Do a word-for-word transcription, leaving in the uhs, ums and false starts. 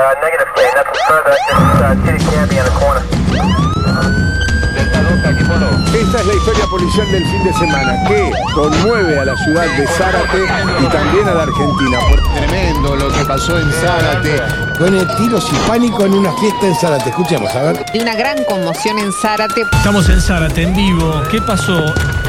negative, K, nothing further, just uh, City Campy on the corner. Esta es la historia policial del fin de semana que conmueve a la ciudad de Zárate y también a la Argentina. Tremendo lo que pasó en Zárate. Pone tiros y pánico en una fiesta en Zárate. Escuchemos, a ver. De una gran conmoción en Zárate. Estamos en Zárate, en vivo. ¿Qué pasó?